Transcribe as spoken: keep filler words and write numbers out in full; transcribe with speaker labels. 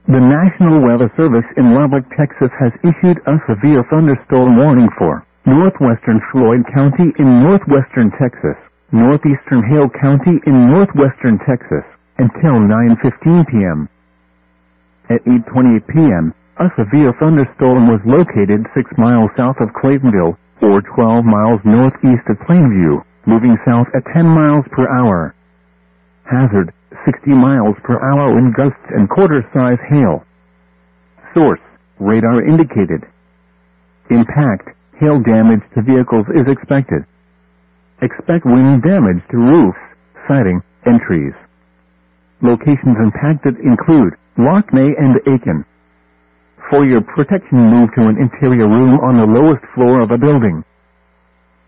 Speaker 1: The National Weather Service in Lubbock, Texas has issued a severe thunderstorm warning for northwestern Floyd County in northwestern Texas, northeastern Hale County in northwestern Texas, until nine fifteen p m At eight twenty-eight p m, a severe thunderstorm was located six miles south of Claytonville, or twelve miles northeast of Plainview, moving south at ten miles per hour. Hazard, sixty miles per hour wind gusts and quarter-size hail. Source, radar indicated. Impact, hail damage to vehicles is expected. Expect wind damage to roofs, siding, and trees. Locations impacted include Lockney and Aiken. For your protection, move to an interior room on the lowest floor of a building.